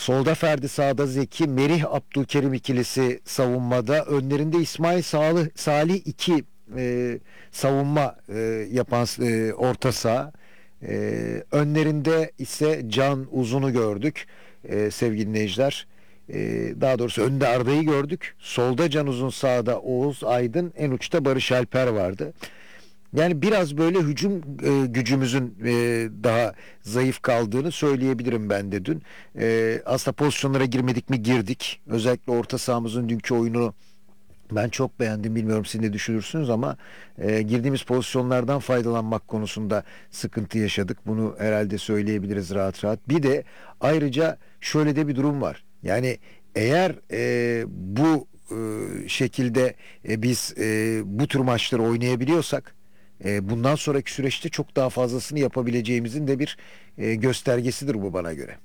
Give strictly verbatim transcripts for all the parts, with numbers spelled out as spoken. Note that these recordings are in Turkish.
Solda Ferdi, sağda Zeki, Merih, Abdülkerim ikilisi savunmada. Önlerinde İsmail Salih, Salih iki e, savunma e, yapan e, orta saha. E, önlerinde ise Can Uzun'u gördük e, sevgili dinleyiciler. E, daha doğrusu önde Arda'yı gördük. Solda Can Uzun, sağda Oğuz Aydın, en uçta Barış Alper vardı. Yani biraz böyle hücum e, gücümüzün e, daha zayıf kaldığını söyleyebilirim ben de dün. E, aslında pozisyonlara girmedik mi, girdik. Özellikle orta sahamızın dünkü oyunu ben çok beğendim. Bilmiyorum siz ne düşünürsünüz ama e, girdiğimiz pozisyonlardan faydalanmak konusunda sıkıntı yaşadık. Bunu herhalde söyleyebiliriz rahat rahat. Bir de ayrıca şöyle de bir durum var. Yani eğer e, bu e, şekilde e, biz e, bu tür maçları oynayabiliyorsak, e, bundan sonraki süreçte çok daha fazlasını yapabileceğimizin de bir e, göstergesidir bu bana göre.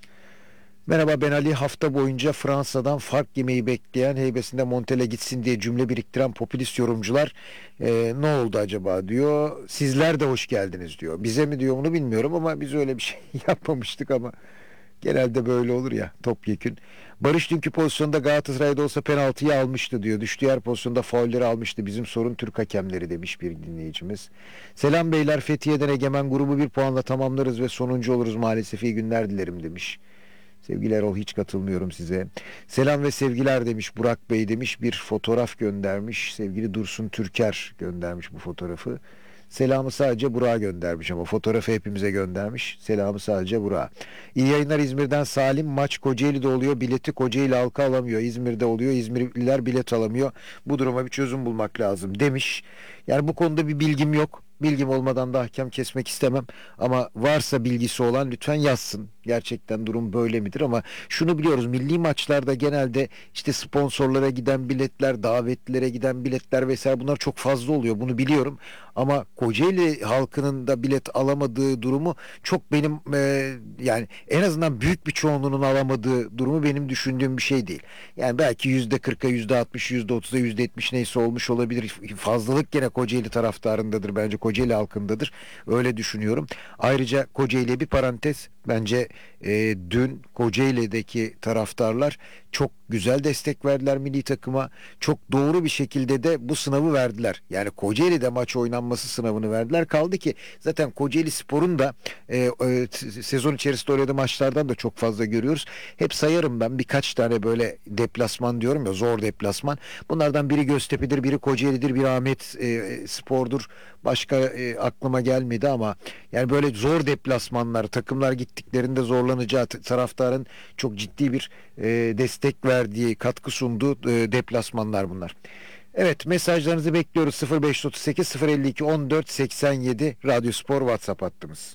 Merhaba, ben Ali. Hafta boyunca Fransa'dan fark yemeyi bekleyen, heybesinde Montella gitsin diye cümle biriktiren popülist yorumcular e, ne oldu acaba diyor. Sizler de hoş geldiniz diyor. Bize mi diyor onu bilmiyorum ama biz öyle bir şey yapmamıştık ama genelde böyle olur ya topyekün. Barış dünkü pozisyonda Galatasaray'da olsa penaltıyı almıştı diyor. Düştüğü her pozisyonda faulleri almıştı. Bizim sorun Türk hakemleri demiş bir dinleyicimiz. Selam beyler, Fethiye'den Egemen grubu bir puanla tamamlarız ve sonuncu oluruz maalesef, iyi günler dilerim demiş. Sevgili Erol, hiç katılmıyorum size. Selam ve sevgiler demiş Burak Bey, demiş bir fotoğraf göndermiş. Sevgili Dursun Türker göndermiş bu fotoğrafı. Selamı sadece Burak'a göndermiş ama fotoğrafı hepimize göndermiş. Selamı sadece Burak'a. İyi yayınlar İzmir'den Salim. Maç Kocaeli'de oluyor. Bileti Kocaeli halkı alamıyor. İzmir'de oluyor. İzmirliler bilet alamıyor. Bu duruma bir çözüm bulmak lazım demiş. Yani bu konuda bir bilgim yok. Bilgim olmadan da hakem kesmek istemem. Ama varsa bilgisi olan lütfen yazsın. Gerçekten durum böyle midir? Ama şunu biliyoruz. Milli maçlarda genelde işte sponsorlara giden biletler, davetlilere giden biletler vesaire, bunlar çok fazla oluyor. Bunu biliyorum. Ama Kocaeli halkının da bilet alamadığı durumu çok benim e, yani en azından büyük bir çoğunluğunun alamadığı durumu benim düşündüğüm bir şey değil. Yani belki yüzde kırka, yüzde altmış, yüzde otuza, yüzde yetmiş neyse olmuş olabilir. Fazlalık gene Kocaeli taraftarındadır bence. Kocaeli halkındadır. Öyle düşünüyorum. Ayrıca Kocaeli'ye bir parantez. Bence e, dün Kocaeli'deki taraftarlar çok güzel destek verdiler milli takıma. Çok doğru bir şekilde de bu sınavı verdiler. Yani Kocaeli'de maç oynanması sınavını verdiler. Kaldı ki zaten Kocaeli Spor'un da e, e, sezon içerisinde oynadığı maçlardan da çok fazla görüyoruz. Hep sayarım ben birkaç tane böyle deplasman diyorum ya, zor deplasman. Bunlardan biri Göztepe'dir, biri Kocaeli'dir, biri Ahmet e, Spor'dur. Başka e, aklıma gelmedi ama yani böyle zor deplasmanlar, takımlar gittiklerinde zorlanacağı, taraftarın çok ciddi bir e, destek verdiği, katkı sunduğu e, deplasmanlar bunlar. Evet, mesajlarınızı bekliyoruz. sıfır beş otuz sekiz sıfır elli iki on dört seksen yedi Radyo Spor WhatsApp hattımız.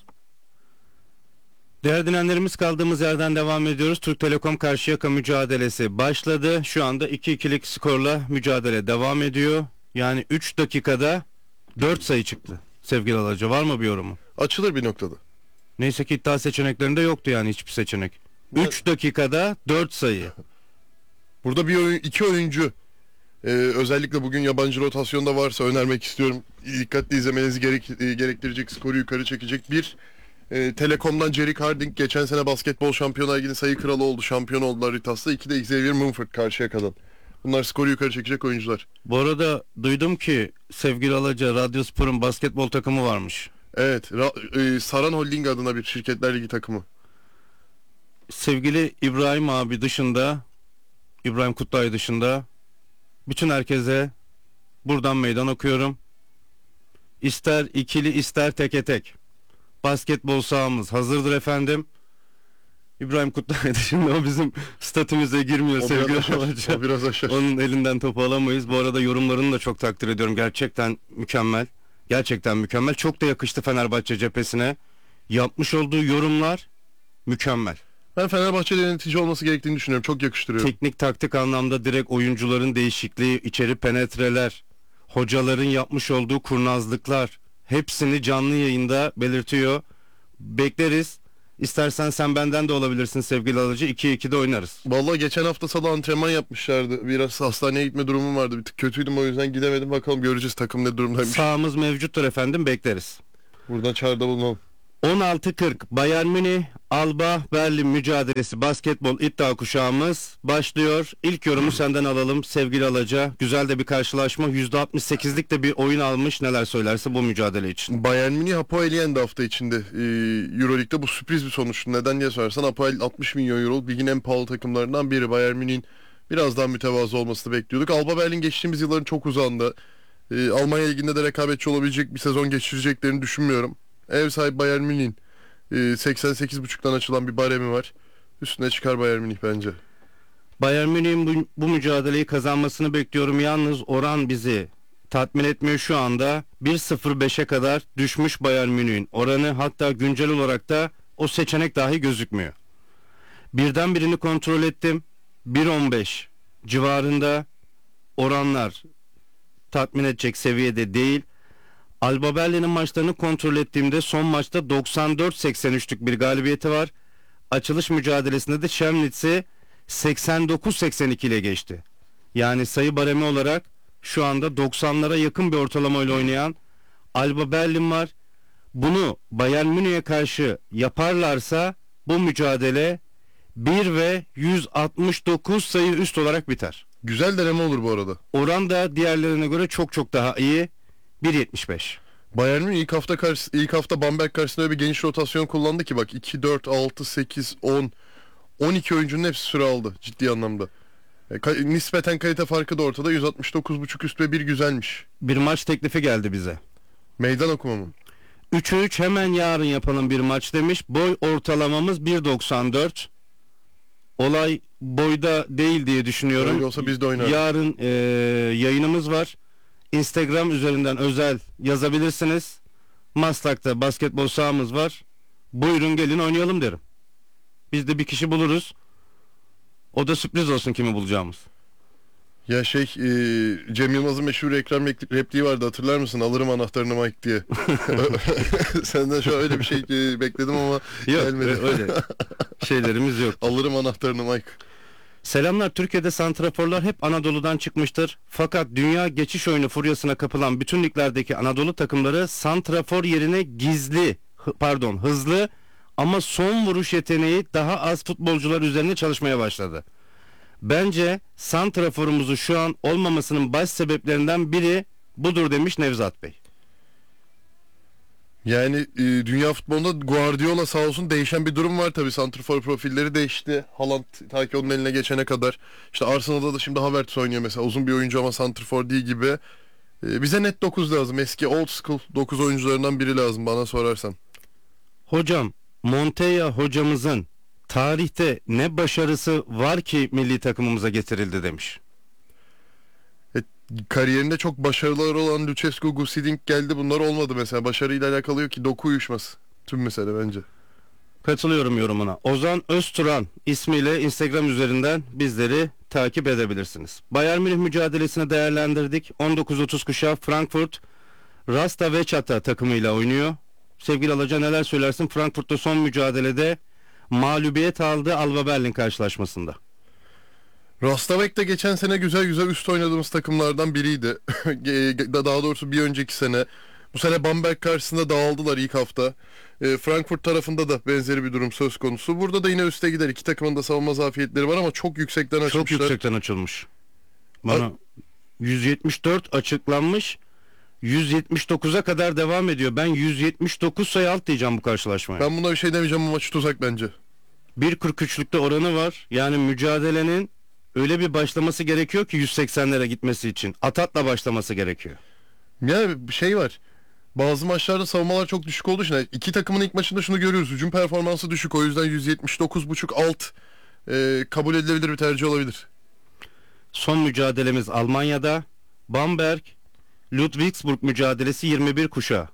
Değerli dinleyenlerimiz, kaldığımız yerden devam ediyoruz. Türk Telekom Karşıyaka mücadelesi başladı. Şu anda iki ikilik skorla mücadele devam ediyor. Yani üç dakikada dört sayı çıktı. Sevgili Alaca, var mı bir yorumu? Açılır bir noktada. Neyse ki iddia seçeneklerinde yoktu yani hiçbir seçenek. üç dakikada dört sayı. Burada bir oyun, iki oyuncu e, özellikle bugün yabancı rotasyonda varsa önermek istiyorum. Dikkatli izlemenizi gerek, e, gerektirecek, skoru yukarı çekecek. Bir, e, Telekom'dan Jerick Harding geçen sene basketbol şampiyonlar liginin sayı kralı oldu. Şampiyon oldular Ritas'ta. İki de Xavier Mumford Karşıyaka'dan. Bunlar skoru yukarı çekecek oyuncular. Bu arada duydum ki sevgili Alaca, Radyospor'un basketbol takımı varmış. Evet, Ra- e, Saran Holding adına bir Şirketler Ligi takımı. Sevgili İbrahim abi dışında, İbrahim Kutlay dışında bütün herkese buradan meydan okuyorum. İster ikili ister teke tek basketbol sahamız hazırdır efendim. İbrahim Kutlay dışında o bizim statümüze girmiyor O sevgili biraz aşar, Alaca. o biraz aşar. Onun elinden topu alamayız. Bu arada yorumlarını da çok takdir ediyorum. Gerçekten mükemmel. Gerçekten mükemmel. Çok da yakıştı Fenerbahçe cephesine. Yapmış olduğu yorumlar mükemmel. Ben Fenerbahçe'de yönetici olması gerektiğini düşünüyorum. Çok yakıştırıyorum. Teknik taktik anlamda direkt oyuncuların değişikliği, içeri penetreler, hocaların yapmış olduğu kurnazlıklar, hepsini canlı yayında belirtiyor. Bekleriz. İstersen sen benden de olabilirsin sevgili alıcı. ikiye ikide oynarız. Vallahi geçen hafta salı antrenman yapmışlardı. Biraz hastaneye gitme durumum vardı. Bir tık kötüydüm, o yüzden gidemedim. Bakalım, göreceğiz takım ne durumdaymış. Sahamız mevcuttur efendim, bekleriz. Buradan çağrıda bulunalım. on altı kırk Bayern Münih Alba Berlin mücadelesi basketbol iddia kuşağımız başlıyor. İlk yorumu senden alalım sevgili Alaca. Güzel de bir karşılaşma. yüzde altmış sekizlik de bir oyun almış. Neler söylersin bu mücadele için? Bayern Münih Hapoel yendi hafta içinde e, Euroleague'de. Bu sürpriz bir sonuç. Neden diye sorarsan Hapoel altmış milyon euro ligin en pahalı takımlarından biri. Bayern Münih'in biraz daha mütevazı olmasını bekliyorduk. Alba Berlin geçtiğimiz yılların çok uzağında. E, Almanya Ligi'nde de rekabetçi olabilecek bir sezon geçireceklerini düşünmüyorum. Ev sahibi Bayern Münih'in e, seksen sekiz buçuktan açılan bir baremi var. Üstüne çıkar Bayern Münih bence. Bayern Münih'in bu, bu mücadeleyi kazanmasını bekliyorum. Yalnız oran bizi tatmin etmiyor şu anda. bir sıfır beşe kadar düşmüş Bayern Münih'in oranı. Hatta güncel olarak da o seçenek dahi gözükmüyor. Birden birini kontrol ettim. bir on beş civarında oranlar tatmin edecek seviyede değil. Alba Berlin'in maçlarını kontrol ettiğimde son maçta doksan dört seksen üçlük bir galibiyeti var. Açılış mücadelesinde de Chemnitz'i seksen dokuz seksen iki ile geçti. Yani sayı baremi olarak şu anda doksanlara yakın bir ortalamayla oynayan Alba Berlin var. Bunu Bayern Münih'e karşı yaparlarsa bu mücadele bir ve yüz altmış dokuz sayı üst olarak biter. Güzel deneme olur bu arada. Oran da diğerlerine göre çok çok daha iyi. bir yetmiş beş. Bayern Münih ilk hafta karşı, ilk hafta Bamberg karşısında öyle bir geniş rotasyon kullandı ki bak iki, dört, altı, sekiz, on, on iki oyuncunun hepsi süre aldı ciddi anlamda. E, ka- nispeten kalite farkı da ortada. yüz altmış dokuz buçuk üst ve bir güzelmiş. Bir maç teklifi geldi bize. Meydan okuma mı? üçe üç hemen yarın yapalım bir maç demiş. Boy ortalamamız bir doksan dört. Olay boyda değil diye düşünüyorum. Öyle olsa biz de oynarız. Yarın e, yayınımız var. Instagram üzerinden özel yazabilirsiniz. Maslak'ta basketbol sahamız var. Buyurun gelin oynayalım derim. Biz de bir kişi buluruz. O da sürpriz olsun kimi bulacağımız. Ya şey e, Cem Yılmaz'ın meşhur reklam repli- repliği vardı hatırlar mısın? Alırım anahtarını Mike diye. Senden şu an öyle bir şey e, bekledim ama Yok gelmedi. öyle şeylerimiz yok. Alırım anahtarını Mike. Selamlar. Türkiye'de santraforlar hep Anadolu'dan çıkmıştır. Fakat dünya geçiş oyunu furyasına kapılan bütün liglerdeki Anadolu takımları santrafor yerine gizli, hı- pardon hızlı ama son vuruş yeteneği daha az futbolcular üzerine çalışmaya başladı. Bence santraforumuzu şu an olmamasının baş sebeplerinden biri budur demiş Nevzat Bey. Yani e, dünya futbolunda Guardiola sağ olsun değişen bir durum var tabii. Santrfor profilleri değişti. Haaland ta ki onun eline geçene kadar. İşte Arsenal'da da şimdi Havertz oynuyor mesela. Uzun bir oyuncu ama santrfor değil gibi. E, bize net dokuz lazım. Eski old school dokuz oyuncularından biri lazım bana sorarsan. Hocam Monteya hocamızın tarihte ne başarısı var ki milli takımımıza getirildi demiş. Kariyerinde çok başarıları olan Lucescu, Gusidink geldi. Bunlar olmadı mesela. Başarıyla alakalı yok ki doku uyuşması. Tüm mesele bence. Katılıyorum yorumuna. Ozan Özturan ismiyle Instagram üzerinden bizleri takip edebilirsiniz. Bayern Münih mücadelesini değerlendirdik. on dokuz otuz kuşağı Frankfurt Rasta Veçata takımıyla oynuyor. Sevgili Alaca neler söylersin? Frankfurt'ta son mücadelede mağlubiyet aldı Alba Berlin karşılaşmasında. Rastavek de geçen sene güzel güzel üst oynadığımız takımlardan biriydi. Daha doğrusu bir önceki sene. Bu sene Bamberg karşısında dağıldılar ilk hafta. E, Frankfurt tarafında da benzeri bir durum söz konusu. Burada da yine üste gider. İki takımın da savunma zafiyetleri var ama çok yüksekten açmışlar. Çok yüksekten açılmış. Bana yüz yetmiş dört açıklanmış. yüz yetmiş dokuza kadar devam ediyor. Ben yüz yetmiş dokuz sayı alt diyeceğim bu karşılaşmaya. Ben buna bir şey demeyeceğim. Bu maç tuzak bence. bir kırk üçlükte oranı var. Yani mücadelenin öyle bir başlaması gerekiyor ki yüz seksenlere gitmesi için. Atatla başlaması gerekiyor. Yani bir şey var. Bazı maçlarda savunmalar çok düşük olduğu için iki takımın ilk maçında şunu görüyoruz. Hücum performansı düşük. O yüzden yüz yetmiş dokuz buçuk alt e, kabul edilebilir bir tercih olabilir. Son mücadelemiz Almanya'da. Bamberg Ludwigsburg mücadelesi yirmi bir kuşağı.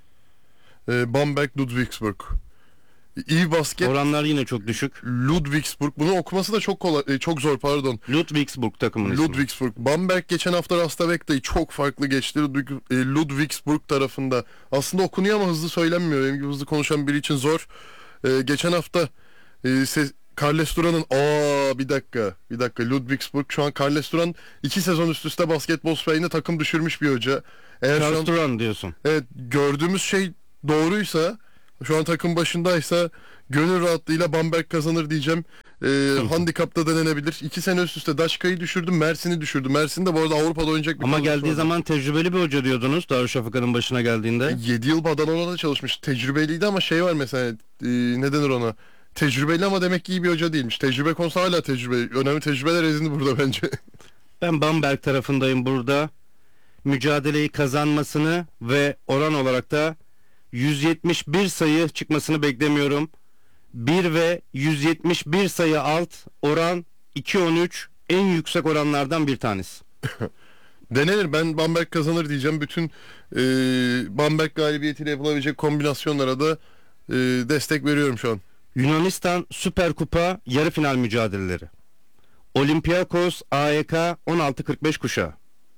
E, Bamberg Ludwigsburg. İyi basket. Oranlar yine çok düşük. Ludwigsburg. Bunu okuması da çok kolay, e, çok zor pardon. Ludwigsburg takımının ismi. Ludwigsburg. Bamberg geçen hafta Rastavek'ta'yı çok farklı geçti Ludwig, e, Ludwigsburg tarafında. Aslında okunuyor ama hızlı söylenmiyor. Benim gibi hızlı konuşan biri için zor. E, geçen hafta e, ses, Carles Duran'ın aa bir dakika bir dakika Ludwigsburg şu an Carles Duran iki sezon üst üste basketbol süperinde takım düşürmüş bir hoca. Eğer şu Charles an, Duran diyorsun. evet, gördüğümüz şey doğruysa Şu an takım başındaysa gönül rahatlığıyla Bamberg kazanır diyeceğim. Ee, handikapta denenebilir. İki sene üst üste Daşka'yı düşürdüm, Mersin'i düşürdü. Mersin de bu arada Avrupa'da oynayacak bir Ama kadrosu geldiği var. zaman tecrübeli bir hoca diyordunuz Darüşşafaka'nın başına geldiğinde. yedi yıl Badalona'da çalışmış. Tecrübeliydi ama şey var mesela, e, ne denir ona? Tecrübeli ama demek ki iyi bir hoca değilmiş. Tecrübe konusu hala tecrübe. Önemli tecrübeler ezindi burada bence. Ben Bamberg tarafındayım burada. Mücadeleyi kazanmasını ve oran olarak da yüz yetmiş bir sayı çıkmasını beklemiyorum. bir ve yüz yetmiş bir sayı alt oran iki on üç en yüksek oranlardan bir tanesi. Denenir. Ben Bamberg kazanır diyeceğim. Bütün e, Bamberg galibiyetiyle yapılabilecek kombinasyonlara da e, destek veriyorum şu an. Yunanistan Süper Kupa yarı final mücadeleleri. Olympiakos A E K on altı kırk beş kuşağı.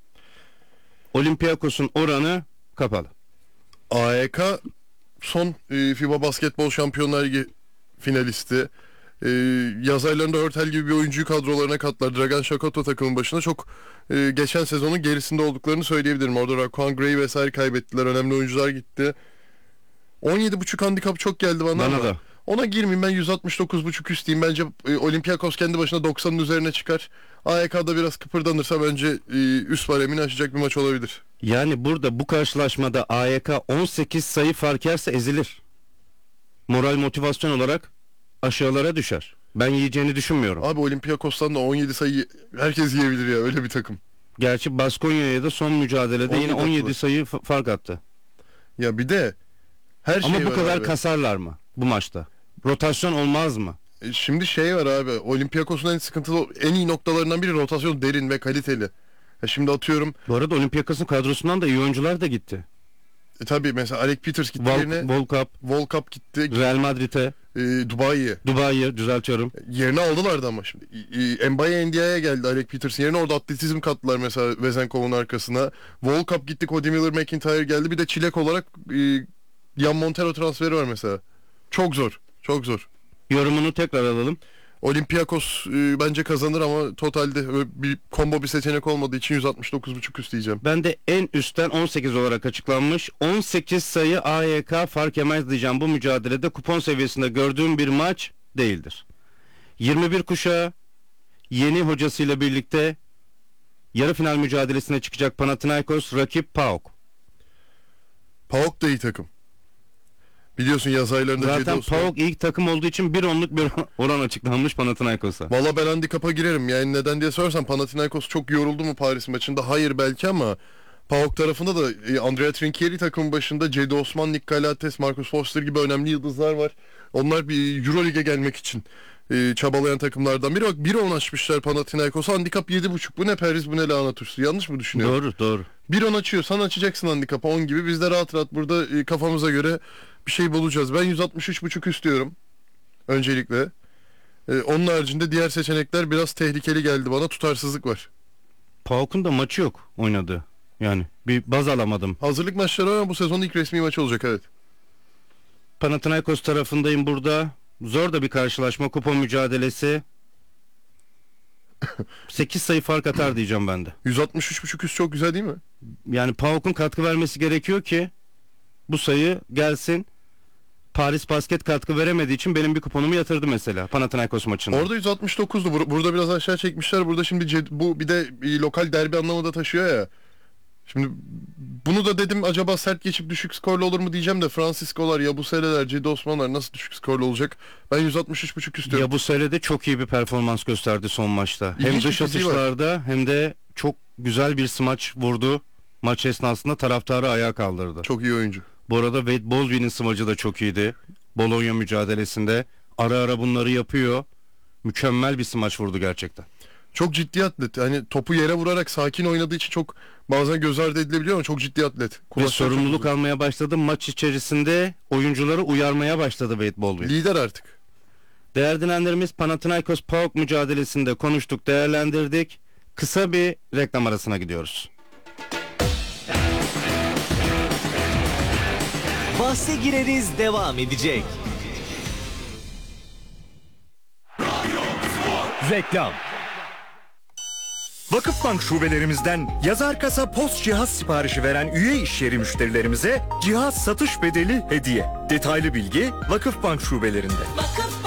Olympiakos'un oranı kapalı. A E K son e, FIBA Basketbol Şampiyonlar Ligi finalisti. E, yaz aylarında Hörtel gibi bir oyuncuyu kadrolarına kattılar. Dragan Şakoto takımın başına çok e, geçen sezonun gerisinde olduklarını söyleyebilirim. Orada Raquan Gray vesaire kaybettiler. Önemli oyuncular gitti. on yedi buçuk handikap çok geldi bana, Bana ama da. ona girmeyeyim, ben yüz altmış dokuz buçuk üsteyim. Bence e, Olympiakos kendi başına doksanın üzerine çıkar. A E K'da biraz kıpırdanırsa bence e, üst baremini aşacak bir maç olabilir. Yani burada bu karşılaşmada A Y K on sekiz sayı fark yerse ezilir. Moral motivasyon olarak aşağılara düşer. Ben yiyeceğini düşünmüyorum. Abi Olympiakos'tan da on yedi sayı herkes yiyebilir ya, öyle bir takım. Gerçi Baskonya'ya da son mücadelede on yine yedi on yedi attılar. sayı f- fark attı. Ya bir de her Ama şey bu var kadar abi. kasarlar mı bu maçta? Rotasyon olmaz mı? E, Şimdi şey var abi, Olympiakos'un en sıkıntılı, en iyi noktalarından biri rotasyon derin ve kaliteli. Ya şimdi atıyorum, Bu arada Olympiakos'un kadrosundan da iyi oyuncular da gitti. e, tabii mesela Alec Peters gitti yerine, Vol, Volkap, Volkap gitti, Real Madrid'e, e, Dubai'ye. Dubai'ye düzeltiyorum. Yerini aldılardı ama şimdi. E, Mbaye N D I'ye geldi Alec Peters yerine, orada atletizm kattılar mesela Vezenkov'un arkasına. Volkap gitti, Cody Miller, McIntyre geldi. Bir de çilek olarak e, Jan Montero transferi var mesela. Çok zor. Çok zor. Yorumunu tekrar alalım. Olympiakos e, bence kazanır ama totalde öyle bir combo bir seçenek olmadığı için yüz altmış dokuz buçuk üst diyeceğim. Ben de en üstten on sekiz olarak açıklanmış. on sekiz sayı A Y K fark yemez diyeceğim. Bu mücadelede kupon seviyesinde gördüğüm bir maç değildir. yirmi bir kuşağı yeni hocasıyla birlikte yarı final mücadelesine çıkacak Panathinaikos, rakip PAOK. PAOK da iyi takım. Biliyorsun yaz aylarında Zaten Cedi Osman. PAOK ilk takım olduğu için bir onluk bir oran açıklanmış Panathinaikos'a. Valla ben handikapa girerim. Yani neden diye sorarsan, Panathinaikos çok yoruldu mu Paris maçında? Hayır belki, ama PAOK tarafında da e, Andrea Trinchieri takımın başında Cedi Osman, Nick Galates, Marcus Foster gibi önemli yıldızlar var. Onlar bir Euroleague'e gelmek için e, çabalayan takımlardan biri. Bak bir on açmışlar Panathinaikos'a. Handikap yedi buçuk. Bu ne Paris, bu ne lahana turşusu. Yanlış mı düşünüyorum? Doğru doğru. bir on açıyor. Sen açacaksın handikapa on gibi. Biz de rahat rahat burada e, kafamıza göre bir şey bulacağız. Ben yüz altmış üç buçuk istiyorum. Öncelikle. E, onun haricinde diğer seçenekler biraz tehlikeli geldi bana. Tutarsızlık var. PAOK'un da maçı yok oynadı. Yani bir baz alamadım. Hazırlık maçları var ama bu sezonun ilk resmi maçı olacak, evet. Panathinaikos tarafındayım burada. Zor da bir karşılaşma, kupon mücadelesi. sekiz sayı fark atar diyeceğim ben de. yüz altmış üç buçuk üst çok güzel değil mi? Yani PAOK'un katkı vermesi gerekiyor ki bu sayı gelsin. Paris Basket katkı veremediği için benim bir kuponumu yatırdı mesela Panathinaikos maçında. Orada yüz altmış dokuzdu. Bur- burada biraz aşağı çekmişler. Burada şimdi Ced- bu bir de e, lokal derbi anlamı da taşıyor ya. Şimdi bunu da dedim, acaba sert geçip düşük skorlu olur mu diyeceğim de, Francisco'lar, Yabusele'ler, Cedi Osmanlar nasıl düşük skorlu olacak? Ben yüz altmış üç buçuk istiyorum. Ya bu seride çok iyi bir performans gösterdi son maçta. Hem İlginç bir dış fiziği var. atışlarda hem de çok güzel bir smaç vurdu. Maç esnasında taraftarı ayağa kaldırdı. Çok iyi oyuncu. Bu arada Wade Baldwin'in smacı da çok iyiydi. Bologna mücadelesinde ara ara bunları yapıyor. Mükemmel bir smaç vurdu gerçekten. Çok ciddi atlet. Hani topu yere vurarak sakin oynadığı için çok bazen göz ardı edilebiliyor ama çok ciddi atlet. Ve Kulakları çok sorumluluk güzel. almaya başladı. Maç içerisinde oyuncuları uyarmaya başladı Wade Baldwin. Lider artık. Değerli dinleyenlerimiz, Panathinaikos PAOK mücadelesinde konuştuk, değerlendirdik. Kısa bir reklam arasına gidiyoruz. Bahse gireriz devam edecek. Reklam. Vakıfbank şubelerimizden yazar kasa post cihaz siparişi veren üye işyeri müşterilerimize cihaz satış bedeli hediye. Detaylı bilgi Vakıfbank şubelerinde. Vakıf